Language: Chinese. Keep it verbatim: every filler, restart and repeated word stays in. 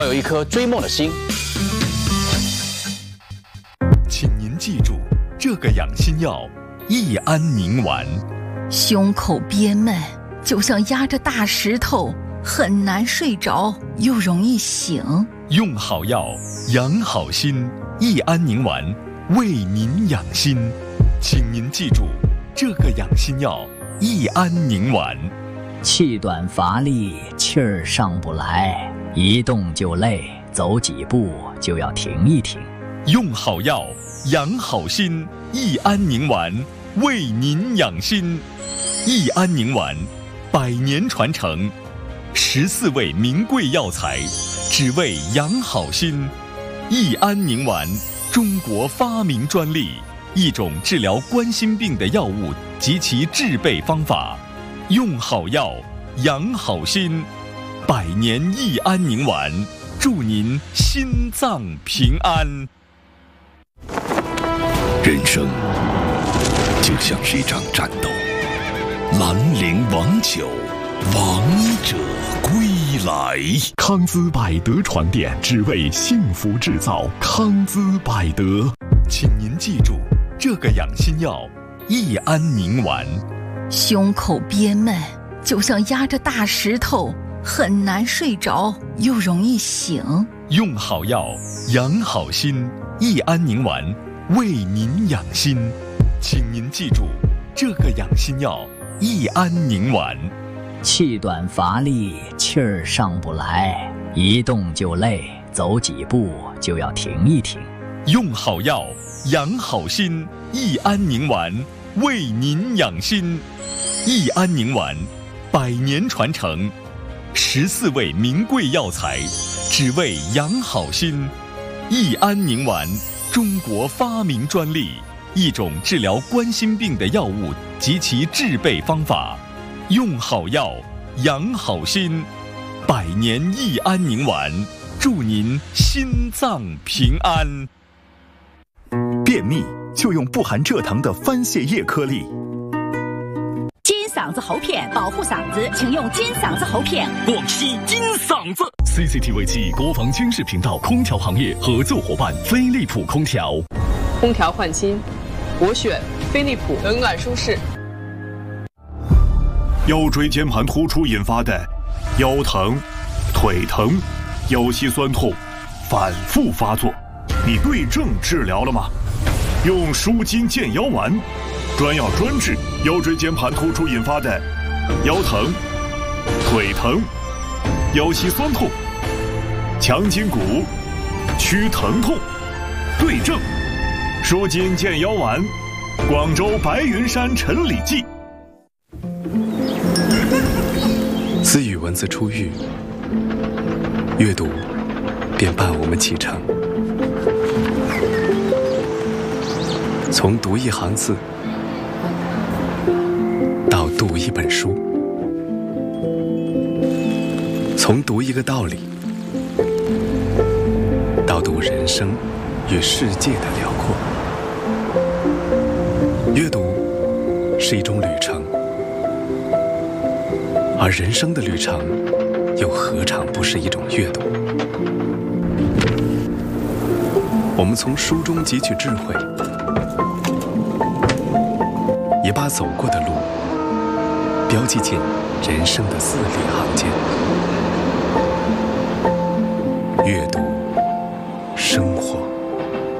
要有一颗追梦的心。 请您记住，这个养心药益安宁丸。 胸口憋闷，就像压着大石头，很难睡着，又容易醒。 用好药，养好心，益安宁丸为您养心。请您记住，这个养心药益安宁丸。 气短乏力，气儿上不来，一动就累，走几步就要停一停。 用好药，养好心，益安宁丸为您养心。益安宁丸，百年传承，十四味名贵药材，只为养好心。益安宁丸，中国发明专利，一种治疗冠心病的药物及其制备方法。用好药，养好心，百年益安宁丸，祝您心脏平安。 人生就像是一场战斗，兰陵王酒，王者归来。 康姿百德床垫，只为幸福制造。康姿百德， 请您记住，这个养心药益安宁丸。 胸口憋闷，就像压着大石头，很难睡着，又容易醒。 用好药，养好心，益安宁丸为您养心。请您记住，这个养心药益安宁丸。 气短乏力，气儿上不来，一动就累，走几步就要停一停。 用好药，养好心，益安宁丸为您养心。益安宁丸，百年传承，十四味名贵药材，只为养好心。益安宁丸，中国发明专利，一种治疗冠心病的药物及其制备方法。用好药，养好心，百年益安宁丸，祝您心脏平安。 便秘就用不含蔗糖的番泻叶颗粒。 金嗓子喉片，保护嗓子，请用金嗓子喉片。 广西金嗓子。 C C T V 七国防军事频道空调行业合作伙伴飞利浦空调。 空调换新，我选飞利浦，冷暖舒适。 腰椎间盘突出引发的腰疼、腿疼、腰膝酸痛反复发作，你对症治疗了吗？用舒筋健腰丸，专药专治腰椎间盘突出引发的腰疼、腿疼、腰膝酸痛，强筋骨，祛疼痛，对症舒筋健腰丸，广州白云山陈李记。 自与文字初遇，阅读便伴我们启程。从读一行字到读一本书，从读一个道理到读人生与世界的辽阔。阅读是一种旅程，而人生的旅程又何尝不是一种阅读？我们从书中汲取智慧，也把走过的路标记进人生的字里行间。阅读，生活。